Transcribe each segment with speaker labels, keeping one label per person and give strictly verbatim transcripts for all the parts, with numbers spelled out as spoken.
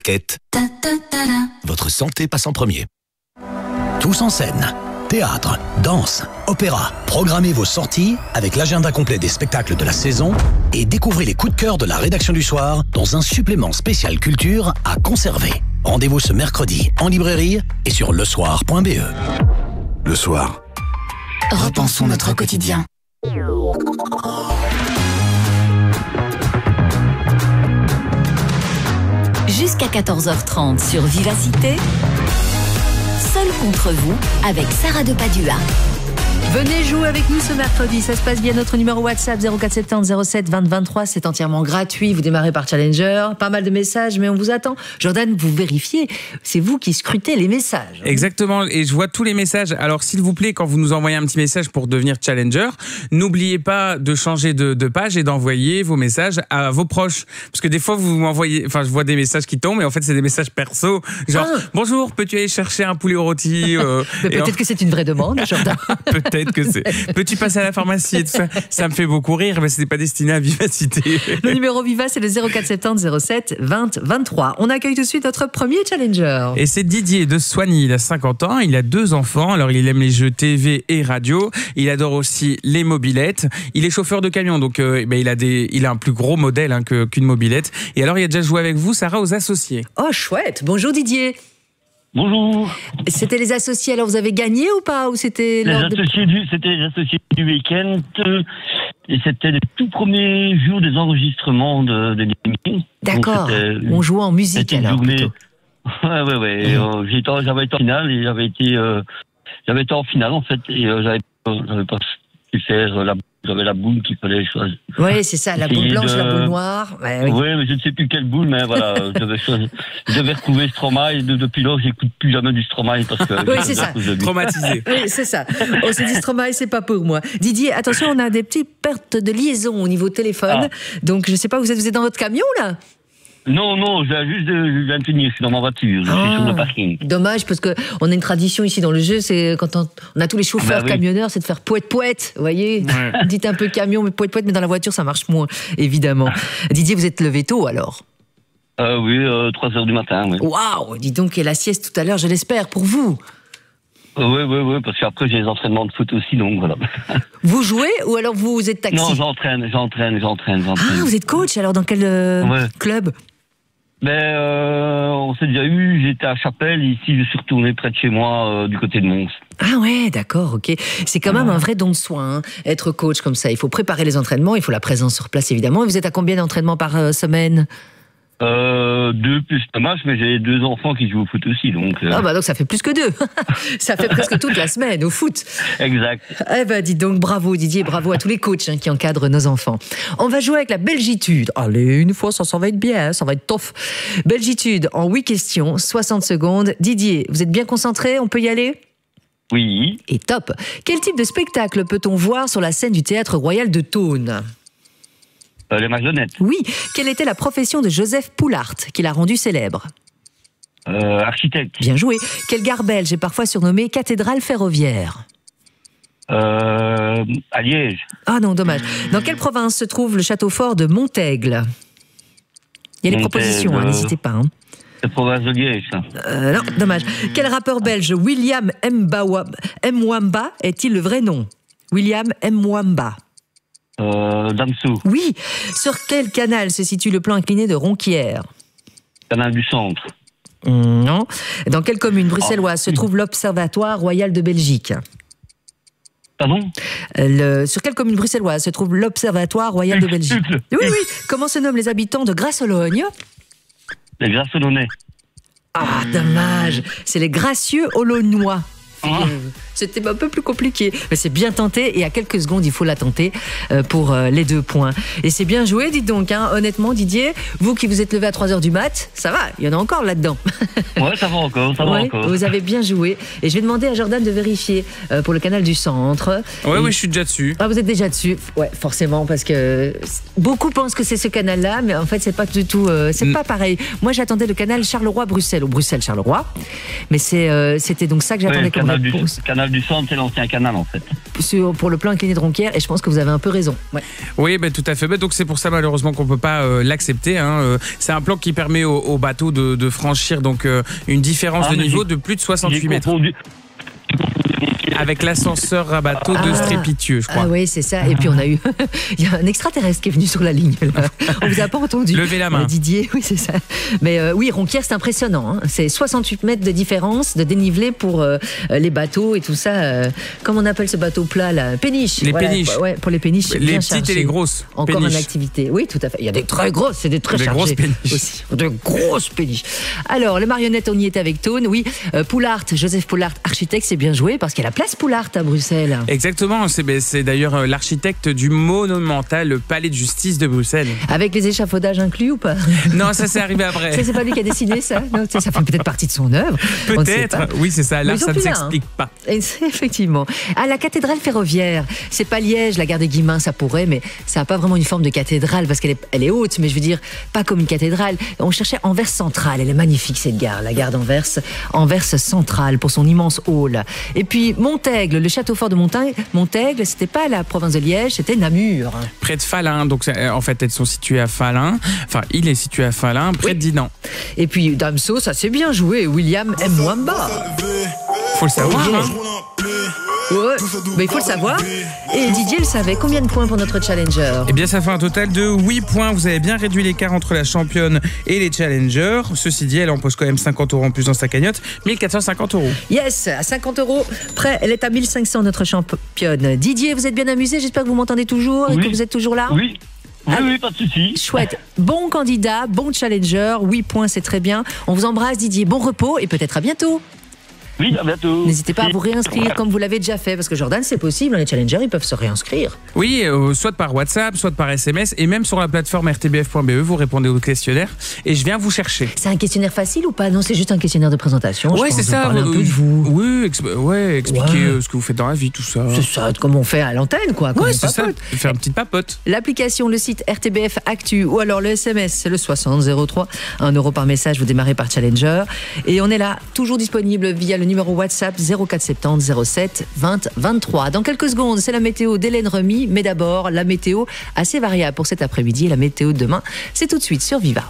Speaker 1: Quête. Votre santé passe en premier. Tous en scène. Théâtre, danse, opéra. Programmez vos sorties avec l'agenda complet des spectacles de la saison et découvrez les coups de cœur de la rédaction du soir dans un supplément spécial culture à conserver. Rendez-vous ce mercredi en librairie et sur le soir point b e. Le Soir.
Speaker 2: Repensons notre quotidien. Jusqu'à quatorze heures trente sur Vivacité, Seul contre vous avec Sarah de Padua.
Speaker 3: Venez jouer avec nous ce mercredi, ça se passe bien. Notre numéro WhatsApp zéro quatre soixante-dix zéro sept vingt vingt-trois, c'est entièrement gratuit. Vous démarrez par Challenger, pas mal de messages, mais on vous attend. Jordan, vous vérifiez, c'est vous qui scrutez les messages.
Speaker 4: Exactement, et je vois tous les messages. Alors s'il vous plaît, quand vous nous envoyez un petit message pour devenir Challenger, n'oubliez pas de changer de, de page et d'envoyer vos messages à vos proches. Parce que des fois, vous m'envoyez, enfin je vois des messages qui tombent, mais en fait c'est des messages perso. Genre, ah. bonjour, peux-tu aller chercher un poulet au rôti euh,
Speaker 3: Peut-être
Speaker 4: en...
Speaker 3: que c'est une vraie demande, Jordan.
Speaker 4: Peut-être que c'est. Peux-tu passer à la pharmacie et tout ça? Ça me fait beaucoup rire, mais ce n'est pas destiné à Vivacité.
Speaker 3: Le numéro Viva, c'est le zéro quatre soixante-dix zéro sept vingt vingt-trois. On accueille tout de suite notre premier challenger.
Speaker 4: Et c'est Didier de Soigny. Il a cinquante ans, il a deux enfants. Alors, il aime les jeux T V et radio. Il adore aussi les mobylettes. Il est chauffeur de camion, donc euh, ben, il, a des, il a un plus gros modèle hein, que, qu'une mobilette. Et alors, il a déjà joué avec vous, Sarah, aux associés.
Speaker 3: Oh, chouette. Bonjour Didier.
Speaker 5: Bonjour.
Speaker 3: C'était les associés, alors vous avez gagné ou pas, ou c'était
Speaker 5: les
Speaker 3: lors
Speaker 5: associés
Speaker 3: de...
Speaker 5: du, C'était les associés du week-end euh, et c'était les tout premiers jours des enregistrements de, de l'émission.
Speaker 3: D'accord, on jouait en musique alors
Speaker 5: journée...
Speaker 3: plutôt.
Speaker 5: Ouais, ouais, ouais. Mmh. Euh, j'étais, j'avais été en finale et j'avais été, euh, j'avais été en finale en fait et euh, j'avais, j'avais pas pu faire la J'avais la boule qu'il fallait choisir.
Speaker 3: Oui, c'est ça, la boule blanche, de... la boule noire. Ouais, oui.
Speaker 5: oui, mais je ne sais plus quelle boule, mais voilà, je devais, je devais retrouver Stromae, et de, depuis lors, j'écoute plus jamais du Stromae parce que...
Speaker 3: Oui, c'est ça.
Speaker 4: Traumatisé.
Speaker 3: Oui, c'est ça. On s'est dit Stromae, c'est pas pour moi. Didier, attention, on a des petites pertes de liaison au niveau téléphone. Ah. Donc, je sais pas, vous êtes, vous êtes dans votre camion, là ?
Speaker 5: Non, non, je viens juste de, je viens de finir, je suis dans ma voiture, je ah, suis sur le parking.
Speaker 3: Dommage, parce qu'on a une tradition ici dans le jeu, c'est quand on, on a tous les chauffeurs bah, oui. camionneurs, c'est de faire poète-poète, vous voyez, ouais. Dites un peu camion, mais poète-poète, mais dans la voiture, ça marche moins, évidemment. Didier, vous êtes levé tôt, alors ?
Speaker 5: euh, Oui, euh, trois heures du matin, oui.
Speaker 3: Waouh, dis donc, et la sieste tout à l'heure, je l'espère, pour vous ?
Speaker 5: Oui, oui, oui, parce qu'après j'ai les entraînements de foot aussi, donc voilà.
Speaker 3: Vous jouez ou alors vous êtes taxi ?
Speaker 5: Non, j'entraîne, j'entraîne, j'entraîne, j'entraîne.
Speaker 3: Ah, vous êtes coach, alors dans quel euh, ouais. club ?
Speaker 5: Ben, euh, on s'est déjà eu, j'étais à Chapelle, ici je suis retourné près de chez moi, euh, du côté de Mons.
Speaker 3: Ah ouais, d'accord, ok. C'est quand même un vrai don de soin, hein, être coach comme ça. Il faut préparer les entraînements, il faut la présence sur place évidemment. Et vous êtes à combien d'entraînements par euh, semaine ?
Speaker 5: Euh, deux plus Thomas, mais j'ai deux enfants qui jouent au foot aussi, donc... Euh...
Speaker 3: Ah bah donc ça fait plus que deux. Ça fait presque toute la semaine au foot.
Speaker 5: Exact.
Speaker 3: Eh ben dis donc, bravo Didier, bravo à tous les coachs hein, qui encadrent nos enfants. On va jouer avec la Belgitude. Allez, une fois, ça, ça va être bien, ça va être tough. Belgitude, en huit questions, soixante secondes. Didier, vous êtes bien concentré, on peut y aller ?
Speaker 5: Oui.
Speaker 3: Et top. Quel type de spectacle peut-on voir sur la scène du Théâtre Royal de Thônes ?
Speaker 5: Euh, les marionnettes.
Speaker 3: Oui. Quelle était la profession de Joseph Poulart, qui l'a rendu célèbre ?
Speaker 5: euh, Architecte.
Speaker 3: Bien joué. Quelle gare belge est parfois surnommée cathédrale ferroviaire ?
Speaker 5: euh, À Liège.
Speaker 3: Ah non, dommage. Dans quelle province se trouve le château fort de Montaigle ? Il y a les propositions, hein, n'hésitez pas. Hein.
Speaker 5: C'est province de Liège, ça.
Speaker 3: Euh, non, dommage. Quel rappeur belge William Mwamba est-il le vrai nom ? William Mwamba.
Speaker 5: Euh, Damso.
Speaker 3: Oui. Sur quel canal se situe le plan incliné de Ronquière ?
Speaker 5: Canal du Centre.
Speaker 3: Mmh, non. Dans quelle commune bruxelloise oh. se trouve l'Observatoire Royal de Belgique ?
Speaker 5: Pardon ?
Speaker 3: Le... Sur quelle commune bruxelloise se trouve l'Observatoire Royal de Belgique ? Oui, oui. Comment se nomment les habitants de Grasse-Ologne ?
Speaker 5: Les Grasse-Olonnais.
Speaker 3: Ah, dommage. C'est les Gracieux Olonnois. Ah. C'était un peu plus compliqué, mais c'est bien tenté et à quelques secondes il faut la tenter pour les deux points. Et c'est bien joué, dites donc, hein. Honnêtement Didier, vous qui vous êtes levé à trois heures du mat, ça va, il y en a encore là-dedans.
Speaker 5: Ouais, ça va encore, ça va
Speaker 3: ouais,
Speaker 5: encore.
Speaker 3: Vous avez bien joué et je vais demander à Jordan de vérifier pour le canal du Centre.
Speaker 4: Ouais,
Speaker 3: et...
Speaker 4: oui, je suis déjà dessus.
Speaker 3: Ah, vous êtes déjà dessus ? Ouais, forcément, parce que beaucoup pensent que c'est ce canal-là, mais en fait c'est pas du tout, euh, c'est mm. pas pareil. Moi j'attendais le canal Charleroi-Bruxelles, ou Bruxelles-Charleroi, mais c'est, euh, c'était donc ça que j'attendais ouais, comme
Speaker 5: réponse.
Speaker 3: Du,
Speaker 5: canal du centre, c'est l'ancien canal, en fait.
Speaker 3: Sur, pour le plan incliné de Ronquière, et je pense que vous avez un peu raison. Ouais.
Speaker 4: Oui, ben, tout à fait. Ben, donc c'est pour ça malheureusement qu'on peut pas euh, l'accepter. Hein. Euh, c'est un plan qui permet aux, aux bateaux de, de franchir donc euh, une différence
Speaker 5: Ah,
Speaker 4: de
Speaker 5: mais
Speaker 4: niveau
Speaker 5: j'ai-
Speaker 4: de plus de soixante-huit
Speaker 5: J'ai
Speaker 4: mètres.
Speaker 5: confondu.
Speaker 4: Avec l'ascenseur à bateau de
Speaker 3: Ah.
Speaker 4: Strépitieux, je crois.
Speaker 3: Ah oui, c'est ça. Et puis on a eu, il y a un extraterrestre qui est venu sur la ligne. Là. On vous a pas entendu.
Speaker 4: Levez la main.
Speaker 3: Euh, Didier, oui, c'est ça. Mais euh, oui, Ronquière, c'est impressionnant. Hein. C'est soixante-huit mètres de différence de dénivelé pour euh, les bateaux et tout ça. Euh, comment on appelle ce bateau plat là? Péniche.
Speaker 4: Les péniches.
Speaker 3: Ouais, pour les péniches. c'est
Speaker 4: Les
Speaker 3: bien
Speaker 4: petites
Speaker 3: chargé.
Speaker 4: et les grosses
Speaker 3: Encore
Speaker 4: péniches.
Speaker 3: une activité. Oui, tout à fait. Il y a des très grosses, c'est des très
Speaker 4: Des
Speaker 3: chargées
Speaker 4: grosses péniches.
Speaker 3: aussi. De grosses péniches. Alors, les marionnettes, on y était avec Tone. Oui, euh, Poulart, Joseph Poulart, architecte, c'est bien joué parce qu'il y a la place Poulart à Bruxelles.
Speaker 4: Exactement, c'est, ben, c'est d'ailleurs euh, l'architecte du monumental palais de justice de Bruxelles.
Speaker 3: Avec les échafaudages inclus ou pas?
Speaker 4: Non, ça c'est arrivé après.
Speaker 3: Ça, c'est pas lui qui a dessiné ça? Non, ça ça fait peut-être partie de son œuvre. On ne sait
Speaker 4: Peut-être,
Speaker 3: pas.
Speaker 4: oui c'est ça, là
Speaker 3: Mais ils sont
Speaker 4: ça ne
Speaker 3: plus là,
Speaker 4: s'explique pas.
Speaker 3: Et c'est- Effectivement. À la cathédrale ferroviaire, c'est pas Liège, la gare des Guillemins, ça pourrait, mais ça n'a pas vraiment une forme de cathédrale parce qu'elle est, elle est haute, mais je veux dire, pas comme une cathédrale. On cherchait Anvers centrale, elle est magnifique cette gare, la gare d'Anvers, Anvers centrale pour son immense hall. Et puis Montaigle, le château fort de Montaigle, Montaigle, c'était pas la province de Liège, c'était Namur.
Speaker 4: Près de Falun, donc c'est- en fait elles sont situées à Falun, enfin il est situé à Falun, près
Speaker 3: Oui.
Speaker 4: de Dinan.
Speaker 3: Et puis Damso, ça c'est bien joué, William M. Mwamba.
Speaker 4: Faut le savoir,
Speaker 3: Ok.
Speaker 4: hein.
Speaker 3: Ouais, mais il faut le savoir. Et Didier le savait. Combien de points pour notre challenger?
Speaker 4: Eh bien, ça fait un total de huit points. Vous avez bien réduit l'écart entre la championne et les challengers. Ceci dit, elle en pose quand même cinquante euros en plus dans sa cagnotte. mille quatre cent cinquante euros.
Speaker 3: Yes, à cinquante euros près, elle est à mille cinq cents, notre championne. Didier, vous êtes bien amusé? J'espère que vous m'entendez toujours et
Speaker 5: Oui.
Speaker 3: que vous êtes toujours là.
Speaker 5: Oui, oui,
Speaker 3: Ah.
Speaker 5: oui, pas de souci.
Speaker 3: Chouette. Bon candidat, bon challenger. huit points, c'est très bien. On vous embrasse, Didier. Bon repos et peut-être à bientôt.
Speaker 5: Oui, à bientôt.
Speaker 3: N'hésitez pas à vous réinscrire comme vous l'avez déjà fait, parce que Jordan, c'est possible. Les challengers, ils peuvent se réinscrire.
Speaker 4: Oui, euh, soit par WhatsApp, soit par S M S, et même sur la plateforme r t b f point b e, vous répondez au questionnaire et je viens vous chercher.
Speaker 3: C'est un questionnaire facile ou pas? Non, c'est juste un questionnaire de présentation. Je
Speaker 4: Ouais,
Speaker 3: pense.
Speaker 4: c'est
Speaker 3: Vous
Speaker 4: ça.
Speaker 3: parlez un
Speaker 4: euh,
Speaker 3: peu de vous.
Speaker 4: Oui, exp- ouais, expliquer
Speaker 3: Ouais.
Speaker 4: euh, ce que vous faites dans la vie, tout ça.
Speaker 3: C'est ça, comme on fait à l'antenne, quoi. comme
Speaker 4: Ouais,
Speaker 3: on
Speaker 4: c'est ça.
Speaker 3: papote.
Speaker 4: Faire une petite papote.
Speaker 3: L'application, le site R T B F Actu ou alors le S M S, c'est le soixante zéro trois. un euro par message, vous démarrez par Challenger. Et on est là, toujours disponible via le numéro WhatsApp zéro quatre soixante-dix zéro sept vingt vingt-trois. Dans quelques secondes, c'est la météo d'Hélène Remy. Mais d'abord, la météo assez variable pour cet après-midi. Et la météo de demain, c'est tout de suite sur Viva.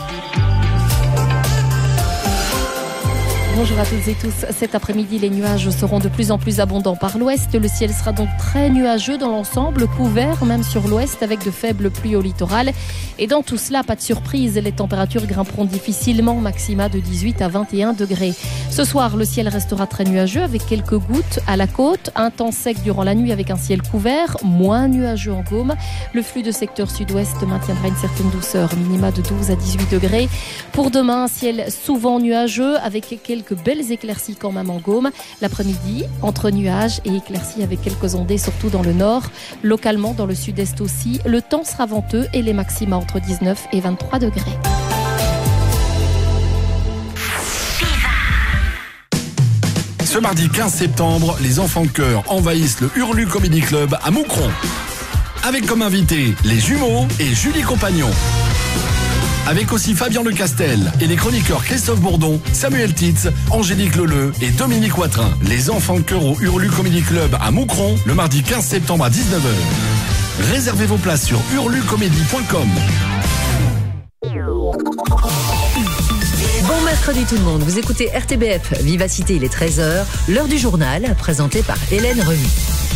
Speaker 6: Bonjour à toutes et tous. Cet après-midi, les nuages seront de plus en plus abondants par l'ouest. Le ciel sera donc très nuageux dans l'ensemble, couvert même sur l'ouest avec de faibles pluies au littoral. Et dans tout cela, pas de surprise, les températures grimperont difficilement, maxima de dix-huit à vingt et un degrés. Ce soir, le ciel restera très nuageux avec quelques gouttes à la côte, un temps sec durant la nuit avec un ciel couvert, moins nuageux en Gaume. Le flux de secteur sud-ouest maintiendra une certaine douceur, minima de douze à dix-huit degrés. Pour demain, ciel souvent nuageux avec quelques belles éclaircies quand même en Gaume. L'après-midi, entre nuages et éclaircies avec quelques ondées, surtout dans le nord. Localement, dans le sud-est aussi, le temps sera venteux et les maxima entre dix-neuf et vingt-trois degrés.
Speaker 7: Ce mardi quinze septembre, les enfants de chœur envahissent le Hurlu Comedy Club à Moucron. Avec comme invités les jumeaux et Julie Compagnon. Avec aussi Fabien Lecastel et les chroniqueurs Christophe Bourdon, Samuel Titz, Angélique Leleu et Dominique Watrin. Les enfants de chœur au Hurlu Comedy Club à Moucron, le mardi quinze septembre à dix-neuf heures. Réservez vos places sur hurlucomédie point com.
Speaker 3: Bon mercredi tout le monde, vous écoutez R T B F, Vivacité, il est treize heures, l'heure du journal, présenté par Hélène Remy.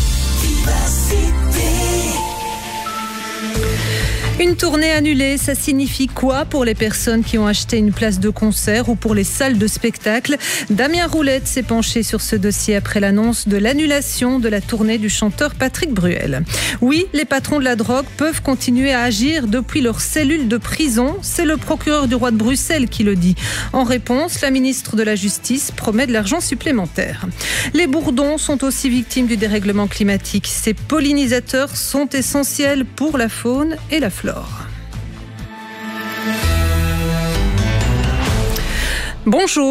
Speaker 8: Une tournée annulée, ça signifie quoi pour les personnes qui ont acheté une place de concert ou pour les salles de spectacle? Damien Roulette s'est penché sur ce dossier après l'annonce de l'annulation de la tournée du chanteur Patrick Bruel. Oui, les patrons de la drogue peuvent continuer à agir depuis leur cellule de prison. C'est le procureur du roi de Bruxelles qui le dit. En réponse, la ministre de la Justice promet de l'argent supplémentaire. Les bourdons sont aussi victimes du dérèglement climatique. Ces pollinisateurs sont essentiels pour la faune et la flore. Bonjour.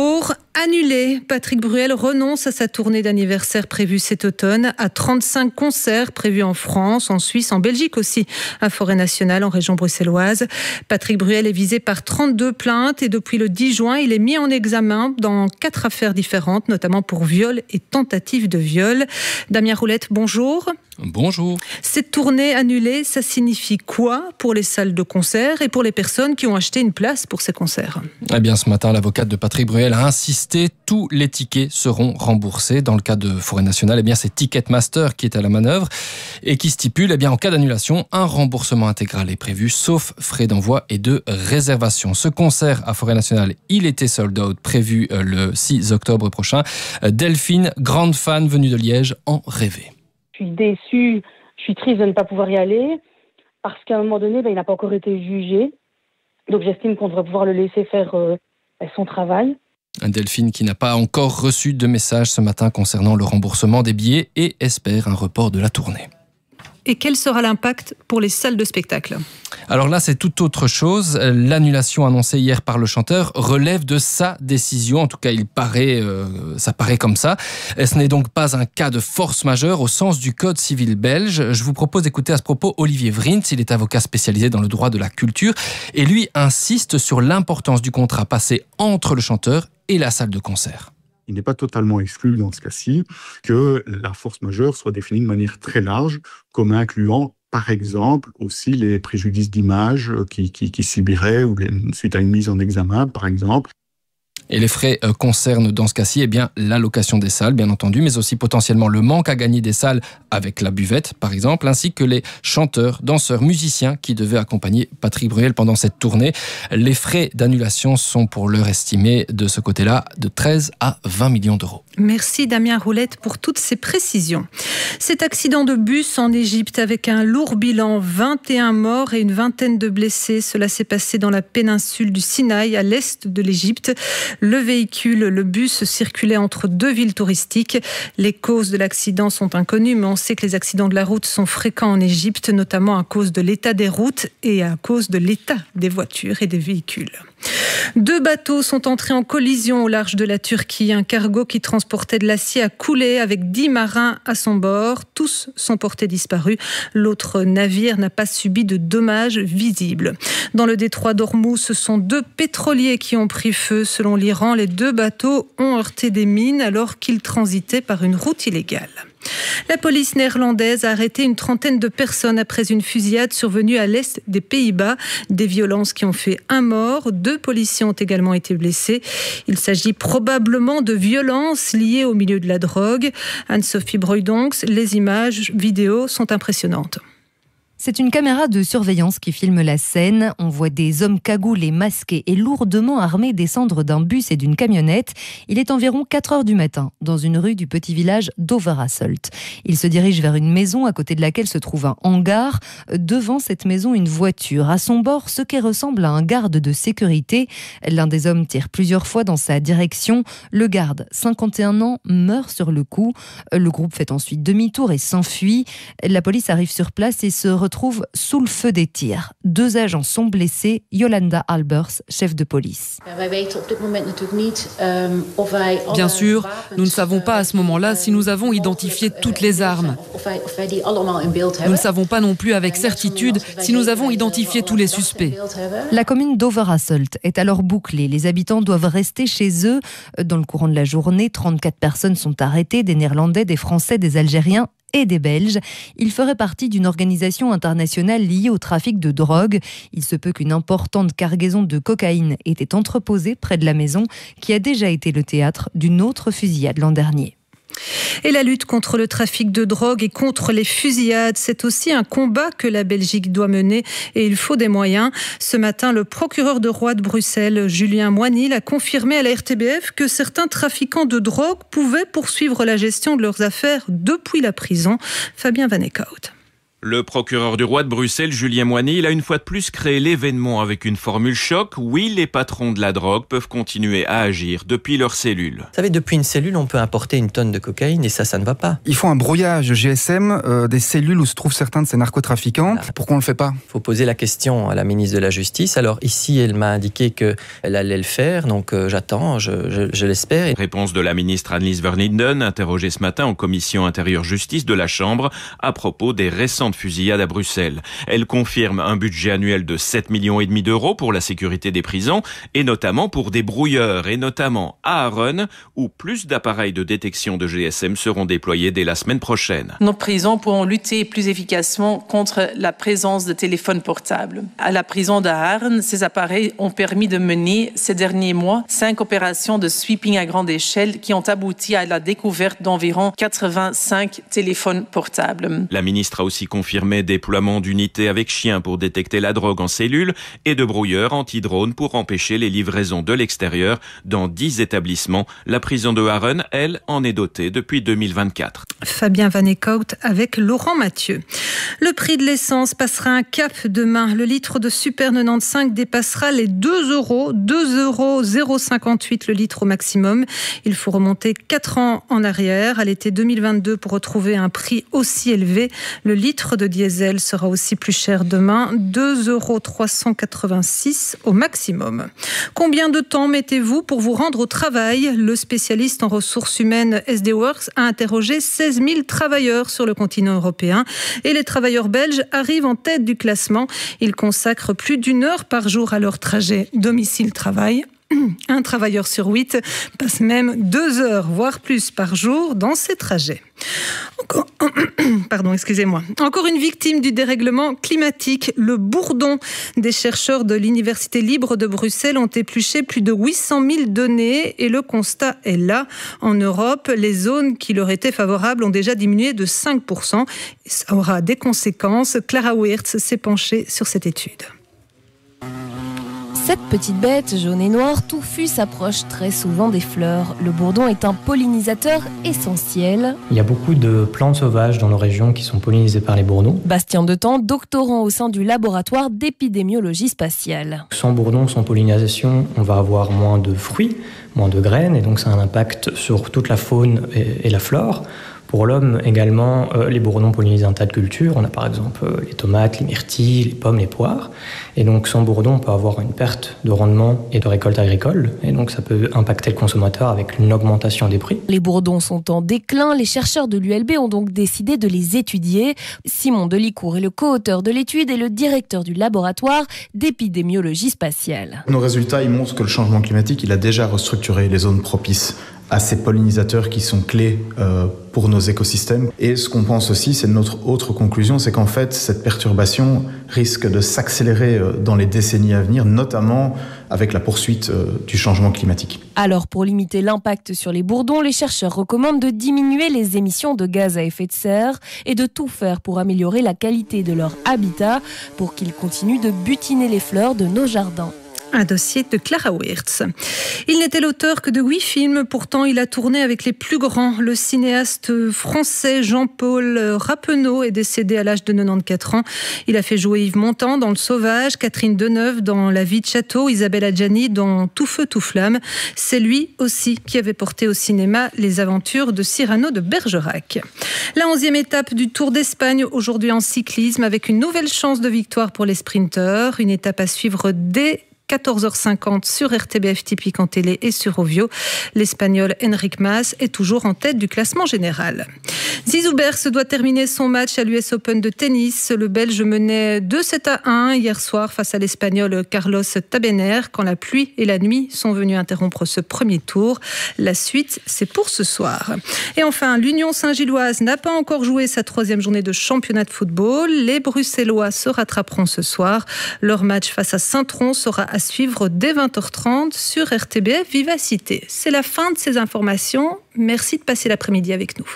Speaker 8: Annulé, Patrick Bruel renonce à sa tournée d'anniversaire prévue cet automne, à trente-cinq concerts prévus en France, en Suisse, en Belgique aussi, à Forêt Nationale, en région bruxelloise. Patrick Bruel est visé par trente-deux plaintes et depuis le dix juin, il est mis en examen dans quatre affaires différentes, notamment pour viol et tentative de viol. Damien Roulette, bonjour.
Speaker 9: Bonjour.
Speaker 8: Cette tournée annulée, ça signifie quoi pour les salles de concert et pour les personnes qui ont acheté une place pour ces concerts ?
Speaker 9: Eh bien, ce matin, l'avocate de Patrick Bruel a insisté, tous les tickets seront remboursés. Dans le cas de Forêt Nationale, eh bien, c'est Ticketmaster qui est à la manœuvre et qui stipule, eh bien, en cas d'annulation, un remboursement intégral est prévu, sauf frais d'envoi et de réservation. Ce concert à Forêt Nationale, il était sold out, prévu le six octobre prochain. Delphine, grande fan venue de Liège, en rêvait.
Speaker 10: Je suis déçue, je suis triste de ne pas pouvoir y aller parce qu'à un moment donné, ben, il n'a pas encore été jugé. Donc j'estime qu'on devrait pouvoir le laisser faire euh, son travail.
Speaker 9: Delphine qui n'a pas encore reçu de message ce matin concernant le remboursement des billets et espère un report de la tournée.
Speaker 8: Et quel sera l'impact pour les salles de spectacle ?
Speaker 9: Alors là, c'est tout autre chose. L'annulation annoncée hier par le chanteur relève de sa décision. En tout cas, il paraît, euh, ça paraît comme ça. Et ce n'est donc pas un cas de force majeure au sens du Code civil belge. Je vous propose d'écouter à ce propos Olivier Vrins. Il est avocat spécialisé dans le droit de la culture. Et lui insiste sur l'importance du contrat passé entre le chanteur et la salle de concert.
Speaker 11: Il n'est pas totalement exclu dans ce cas-ci que la force majeure soit définie de manière très large, comme incluant par exemple aussi les préjudices d'image qui, qui, qui subiraient ou les, suite à une mise en examen par exemple.
Speaker 9: Et les frais euh, concernent dans ce cas-ci eh bien, l'allocation des salles, bien entendu, mais aussi potentiellement le manque à gagner des salles avec la buvette, par exemple, ainsi que les chanteurs, danseurs, musiciens qui devaient accompagner Patrick Bruel pendant cette tournée. Les frais d'annulation sont pour l'heure estimés de ce côté-là de treize à vingt millions d'euros.
Speaker 8: Merci Damien Roulette pour toutes ces précisions. Cet accident de bus en Égypte avec un lourd bilan, vingt et un morts et une vingtaine de blessés. Cela s'est passé dans la péninsule du Sinaï, à l'est de l'Égypte. Le véhicule, le bus, circulait entre deux villes touristiques. Les causes de l'accident sont inconnues, mais on sait que les accidents de la route sont fréquents en Égypte, notamment à cause de l'état des routes et à cause de l'état des voitures et des véhicules. Deux bateaux sont entrés en collision au large de la Turquie. Un cargo qui transportait de l'acier a coulé avec dix marins à son bord. Tous sont portés disparus. L'autre navire n'a pas subi de dommages visibles. Dans le détroit d'Ormuz, ce sont deux pétroliers qui ont pris feu. Selon l'Iran, les deux bateaux ont heurté des mines alors qu'ils transitaient par une route illégale. La police néerlandaise a arrêté une trentaine de personnes après une fusillade survenue à l'est des Pays-Bas. Des violences qui ont fait un mort. Deux policiers ont également été blessés. Il s'agit probablement de violences liées au milieu de la drogue. Anne-Sophie Broydonks, les images vidéo sont impressionnantes.
Speaker 12: C'est une caméra de surveillance qui filme la scène. On voit des hommes cagoulés, masqués et lourdement armés descendre d'un bus et d'une camionnette. Il est environ quatre heures du matin, dans une rue du petit village d'Overasselt. Ils se dirigent vers une maison à côté de laquelle se trouve un hangar. Devant cette maison, une voiture. À son bord, ce qui ressemble à un garde de sécurité. L'un des hommes tire plusieurs fois dans sa direction. Le garde, cinquante et un ans, meurt sur le coup. Le groupe fait ensuite demi-tour et s'enfuit. La police arrive sur place et se retrouve trouve sous le feu des tirs. Deux agents sont blessés. Yolanda Albers, chef de police.
Speaker 13: Bien sûr, nous ne savons pas à ce moment-là si nous avons identifié toutes les armes. Nous ne savons pas non plus avec certitude si nous avons identifié tous les suspects.
Speaker 12: La commune d'Overasselt est alors bouclée. Les habitants doivent rester chez eux. Dans le courant de la journée, trente-quatre personnes sont arrêtées, des Néerlandais, des Français, des Algériens et des Belges. Il ferait partie d'une organisation internationale liée au trafic de drogue. Il se peut qu'une importante cargaison de cocaïne était entreposée près de la maison qui a déjà été le théâtre d'une autre fusillade l'an dernier.
Speaker 8: Et la lutte contre le trafic de drogue et contre les fusillades, c'est aussi un combat que la Belgique doit mener et il faut des moyens. Ce matin, le procureur de roi de Bruxelles, Julien Moinil, a confirmé à la R T B F que certains trafiquants de drogue pouvaient poursuivre la gestion de leurs affaires depuis la prison. Fabien Van Eekhout.
Speaker 14: Le procureur du roi de Bruxelles, Julien Moinet, il a une fois de plus créé l'événement avec une formule choc. Oui, les patrons de la drogue peuvent continuer à agir depuis leur cellule.
Speaker 15: Vous savez, depuis une cellule, on peut importer une tonne de cocaïne et ça, ça ne va pas.
Speaker 16: Il faut un brouillage G S M euh, des cellules où se trouvent certains de ces narcotrafiquants. Voilà. Pourquoi on ne le fait pas ?
Speaker 15: Il faut poser la question à la ministre de la Justice. Alors ici, elle m'a indiqué qu'elle allait le faire, donc euh, j'attends, je, je, je l'espère.
Speaker 14: Réponse de la ministre Annelies Verlinden, interrogée ce matin en commission intérieure-justice de la Chambre à propos des récentes fusillade à Bruxelles. Elle confirme un budget annuel de sept millions et demi d'euros pour la sécurité des prisons et notamment pour des brouilleurs et notamment à Aaron où plus d'appareils de détection de G S M seront déployés dès la semaine prochaine.
Speaker 17: Nos prisons pourront lutter plus efficacement contre la présence de téléphones portables. À la prison d'Aaron, ces appareils ont permis de mener ces derniers mois cinq opérations de sweeping à grande échelle qui ont abouti à la découverte d'environ quatre-vingt-cinq téléphones portables.
Speaker 14: La ministre a aussi confirmé déploiement d'unités avec chiens pour détecter la drogue en cellule et de brouilleurs anti-drones pour empêcher les livraisons de l'extérieur dans dix établissements. La prison de Aaron, elle, en est dotée depuis deux mille vingt-quatre.
Speaker 8: Fabien Van Eekhout avec Laurent Mathieu. Le prix de l'essence passera un cap demain. Le litre de Super quatre-vingt-quinze dépassera les deux euros. deux euros zéro cinquante-huit le litre au maximum. Il faut remonter quatre ans en arrière, à l'été deux mille vingt-deux, pour retrouver un prix aussi élevé. Le litre de diesel sera aussi plus cher demain, deux euros trois cent quatre-vingt-six au maximum. Combien de temps mettez-vous pour vous rendre au travail ? Le spécialiste en ressources humaines S D Works a interrogé seize mille travailleurs sur le continent européen et les travailleurs belges arrivent en tête du classement. Ils consacrent plus d'une heure par jour à leur trajet domicile-travail. Un travailleur sur huit passe même deux heures, voire plus par jour dans ses trajets. Encore, pardon, excusez-moi. Encore une victime du dérèglement climatique, le bourdon. Des chercheurs de l'Université libre de Bruxelles ont épluché plus de huit cent mille données et le constat est là. En Europe, les zones qui leur étaient favorables ont déjà diminué de cinq pour cent. Ça aura des conséquences. Clara Weerts s'est penchée sur cette étude.
Speaker 6: Cette petite bête jaune et noire touffue s'approche très souvent des fleurs. Le bourdon est un pollinisateur essentiel.
Speaker 18: Il y a beaucoup de plantes sauvages dans nos régions qui sont pollinisées par les bourdons.
Speaker 6: Bastien Detemps, doctorant au sein du laboratoire d'épidémiologie spatiale.
Speaker 18: Sans bourdon, sans pollinisation, on va avoir moins de fruits, moins de graines, et donc ça a un impact sur toute la faune et, et la flore. Pour l'homme également, euh, les bourdons pollinisent un tas de cultures. On a par exemple euh, les tomates, les myrtilles, les pommes, les poires. Et donc sans bourdon, on peut avoir une perte de rendement et de récolte agricole. Et donc ça peut impacter le consommateur avec une augmentation des prix.
Speaker 6: Les bourdons sont en déclin. Les chercheurs de l'U L B ont donc décidé de les étudier. Simon Delicourt est le co-auteur de l'étude et le directeur du laboratoire d'épidémiologie spatiale.
Speaker 19: Nos résultats ils montrent que le changement climatique il a déjà restructuré les zones propices à ces pollinisateurs qui sont clés euh, pour nos écosystèmes. Et ce qu'on pense aussi, c'est notre autre conclusion, c'est qu'en fait, cette perturbation risque de s'accélérer euh, dans les décennies à venir, notamment avec la poursuite euh, du changement climatique.
Speaker 6: Alors, pour limiter l'impact sur les bourdons, les chercheurs recommandent de diminuer les émissions de gaz à effet de serre et de tout faire pour améliorer la qualité de leur habitat, pour qu'ils continuent de butiner les fleurs de nos jardins.
Speaker 8: Un dossier de Clara Weerts. Il n'était l'auteur que de huit films, pourtant il a tourné avec les plus grands. Le cinéaste français Jean-Paul Rappeneau est décédé à l'âge de quatre-vingt-quatorze ans. Il a fait jouer Yves Montand dans Le Sauvage, Catherine Deneuve dans La vie de château, Isabelle Adjani dans Tout feu, tout flamme. C'est lui aussi qui avait porté au cinéma les aventures de Cyrano de Bergerac. La onzième étape du Tour d'Espagne, aujourd'hui en cyclisme, avec une nouvelle chance de victoire pour les sprinteurs. Une étape à suivre dès quatorze heures cinquante sur R T B F Typique en télé et sur Ovio. L'Espagnol Enric Mas est toujours en tête du classement général. Zizou Bergs doit terminer son match à l'U S Open de tennis. Le Belge menait deux sept à un hier soir face à l'Espagnol Carlos Tabener quand la pluie et la nuit sont venus interrompre ce premier tour. La suite, c'est pour ce soir. Et enfin, l'Union Saint-Gilloise n'a pas encore joué sa troisième journée de championnat de football. Les Bruxellois se rattraperont ce soir. Leur match face à Saint-Tron sera à suivre dès vingt heures trente sur R T B F Vivacité. C'est la fin de ces informations. Merci de passer l'après-midi avec nous.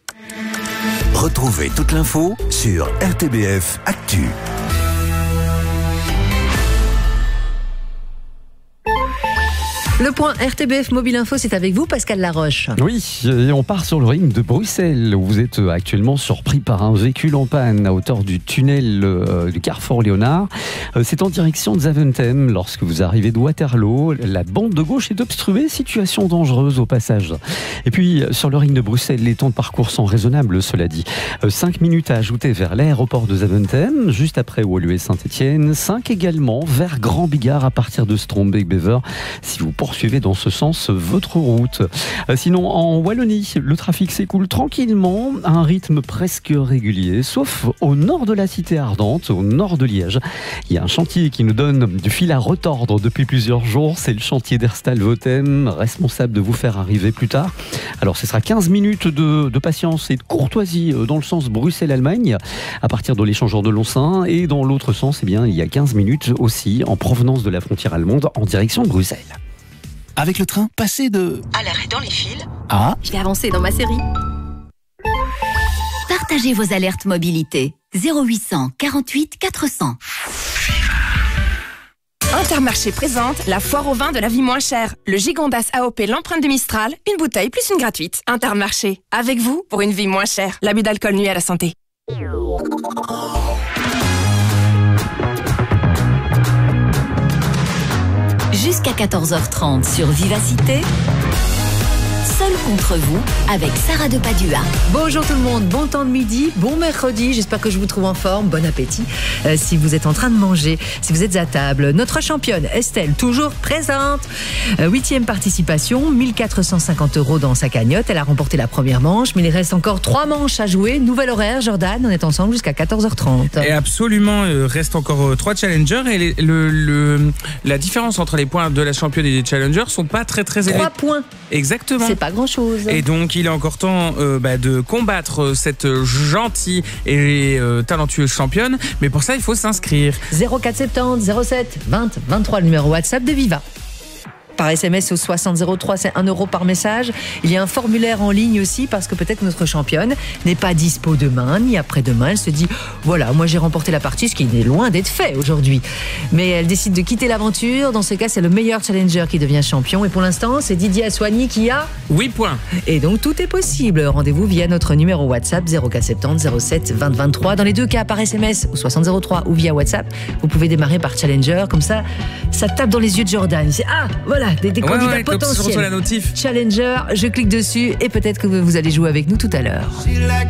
Speaker 20: Retrouvez toute l'info sur R T B F Actu.
Speaker 3: Le point R T B F Mobile Info, c'est avec vous, Pascal Laroche.
Speaker 21: Oui, et on part sur le ring de Bruxelles, où vous êtes actuellement surpris par un véhicule en panne à hauteur du tunnel euh, du Carrefour Léonard. Euh, c'est en direction de Zaventem. Lorsque vous arrivez de Waterloo, la bande de gauche est obstruée, situation dangereuse au passage. Et puis, sur le ring de Bruxelles, les temps de parcours sont raisonnables, cela dit. Euh, cinq minutes à ajouter vers l'aéroport de Zaventem, juste après Woluwe Saint-Étienne. cinq également vers Grand Bigard à partir de Strombeek-Bever, si vous poursuivez dans ce sens votre route. Sinon, en Wallonie, le trafic s'écoule tranquillement à un rythme presque régulier, sauf au nord de la cité ardente, au nord de Liège. Il y a un chantier qui nous donne du fil à retordre depuis plusieurs jours. C'est le chantier d'Erstal-Votem, responsable de vous faire arriver plus tard. Alors, ce sera quinze minutes de, de patience et de courtoisie dans le sens Bruxelles-Allemagne, à partir de l'échangeur de Lonsin. Et dans l'autre sens, eh bien, il y a quinze minutes aussi, en provenance de la frontière allemande, en direction de Bruxelles.
Speaker 1: Avec le train, passez de...
Speaker 22: à l'arrêt dans les fils.
Speaker 1: Ah.
Speaker 22: Je vais avancer dans ma série.
Speaker 2: Partagez vos alertes mobilité. zéro huit cent quarante-huit quatre cents.
Speaker 22: Intermarché présente la foire au vin de la vie moins chère. Le Gigondas A O P l'empreinte de Mistral, une bouteille plus une gratuite. Intermarché, avec vous pour une vie moins chère. L'abus d'alcool nuit à la santé.
Speaker 2: Jusqu'à quatorze heures trente sur Vivacité. Seul contre vous, avec Sarah de Padua.
Speaker 3: Bonjour tout le monde, bon temps de midi, bon mercredi, j'espère que je vous trouve en forme, bon appétit euh, si vous êtes en train de manger, si vous êtes à table. Notre championne, Estelle, toujours présente, euh, huitième participation, mille quatre cent cinquante euros dans sa cagnotte, elle a remporté la première manche, mais il reste encore trois manches à jouer, nouvel horaire, Jordan, on est ensemble jusqu'à quatorze heures trente.
Speaker 4: Et absolument, il euh, reste encore euh, trois challengers, et les, le, le, la différence entre les points de la championne et des challengers sont pas très très élevés.
Speaker 3: Trois points.
Speaker 4: Exactement.
Speaker 3: C'est pas grand-chose.
Speaker 4: Et donc, il est encore temps euh, bah, de combattre cette gentille et euh, talentueuse championne. Mais pour ça, il faut s'inscrire.
Speaker 3: zéro quatre soixante-dix zéro sept vingt vingt-trois, le numéro WhatsApp de Viva. Par S M S au soixante zéro trois, c'est un euro par message. Il y a un formulaire en ligne aussi parce que peut-être notre championne n'est pas dispo demain ni après-demain. Elle se dit, voilà, moi j'ai remporté la partie, ce qui est loin d'être fait aujourd'hui. Mais elle décide de quitter l'aventure. Dans ce cas, c'est le meilleur challenger qui devient champion. Et pour l'instant, c'est Didier Assoigny qui a
Speaker 4: huit points.
Speaker 3: Et donc tout est possible. Rendez-vous via notre numéro WhatsApp zéro quatre soixante-dix zéro sept vingt vingt-trois. Dans les deux cas, par S M S au soixante zéro trois ou via WhatsApp, vous pouvez démarrer par challenger. Comme ça, ça tape dans les yeux de Jordan. C'est, ah, voilà. Des, des
Speaker 4: ouais,
Speaker 3: candidats
Speaker 4: ouais,
Speaker 3: potentiels.
Speaker 4: sur la notif.
Speaker 3: Challenger, je clique dessus et peut-être que vous allez jouer avec nous tout à l'heure.